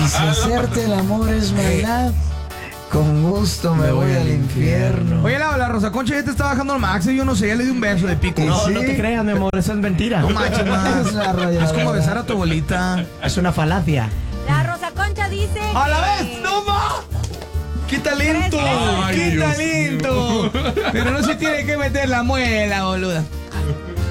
Y si hacerte el amor es maldad, con gusto me voy al infierno. Oye, la Rosa Concha ya te está bajando al max. Yo no sé, ya le di un beso de pico. No, ¿Sí? no te creas, mi amor, eso es mentira. No manches, Es una rayadora. es como besar a tu abuelita. Es una falacia. La Rosa Concha dice. ¡A la que- vez! ¡No va! ¡Qué talento! Ay, ¡Qué Dios talento! Pero no se tiene que meter la muela, boluda.